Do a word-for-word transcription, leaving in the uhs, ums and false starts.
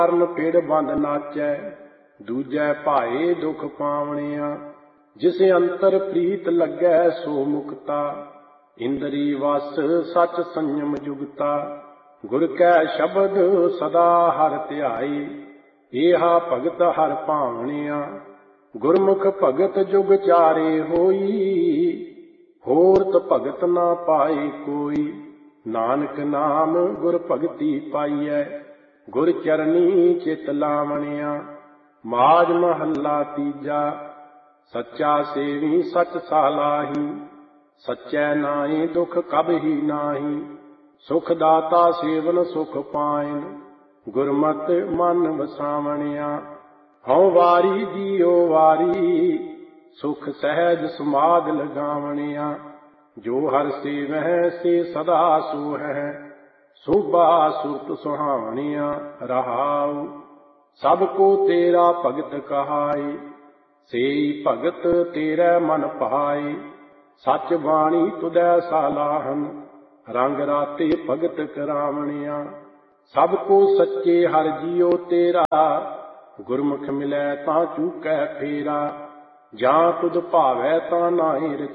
ਕਰਨ ਪੇੜ ਬੰਦ ਨਾਚੈ, ਦੂਜੈ ਭਾਏ ਦੁਖ ਪਾਵਣਿਆ। ਜਿਸ ਅੰਤਰ ਪ੍ਰੀਤ ਲੱਗੈ ਸੋ ਮੁਕਤਾ, ਇੰਦਰੀ ਵਸ ਸਚ ਸੰਯਮ ਜੁਗਤਾ। ਗੁਰ ਕੈ ਸ਼ਬਦ ਸਦਾ ਹਰਿ ਧਿਆਈ, ਏਹਾ ਭਗਤ ਹਰਿ ਭਾਵਣਿਆ। ਗੁਰਮੁਖ ਭਗਤ ਜੁਗ ਚਾਰੇ ਹੋਈ, ਹੋਰਤ ਭਗਤ ਨਾ ਪਾਏ ਕੋਈ। ਨਾਨਕ ਨਾਮ ਗੁਰ ਭਗਤੀ ਪਾਈਐ, ਗੁਰ ਚਰਨੀ ਚਿਤ ਲਾਵਣਿਆ। ਮਾਝ ਮਹੱਲਾ ਤੀਜਾ। ਸੱਚਾ ਸੇਵੀ ਸਚ ਸਾਲਾਹੀ, ਸੱਚੈ ਨਾਏ ਦੁਖ ਕਬਹੀ ਨਾਹੀ। ਸੁਖ ਦਾਤਾ ਸੇਵਨ ਸੁਖ ਪਾਇਨ, ਗੁਰਮਤਿ ਮਨ ਵਸਾਵਣਿਆ। ਹਉ ਵਾਰੀ ਜੀਉ ਵਾਰੀ, ਸੁਖ ਸਹਿਜ ਸਮਾਧ ਲਗਾਵਣਿਆ। ਜੋ ਹਰਿ ਸੇਵਹਿ ਸੇ ਸਦਾ ਸੋਹੈ, ਸੋਭਾ ਸੁਰਤ ਸੁਹਾਵਣਿਆ। ਰਹਾਉ ਸਭ ਕੋ ਤੇਰਾ ਭਗਤ ਕਹਾਏ, ਸੇਈ ਭਗਤ ਤੇਰੇ ਮਨ ਭਾਏ। ਸਚ ਬਾਣੀ ਤੁਧੈ ਸਾਲਾਹਨ, ਰੰਗ ਰਾਤੇ ਭਗਤ ਕਰਾਵਣਿਆ। ਸਭ ਕੋ ਸੱਚੇ ਹਰਿ ਜੀਉ ਤੇਰਾ, ਗੁਰਮੁਖ ਮਿਲੈ ਤਾਂ ਚੂਕੈ ਫੇਰਾ। ਜਾਂ ਤੁਧ ਭਾਵੈ ਤਾਂ ਨਾਹੀ